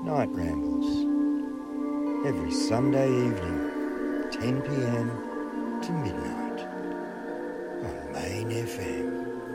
Night Rambles. Every Sunday evening, 10 p.m. to midnight on Main FM.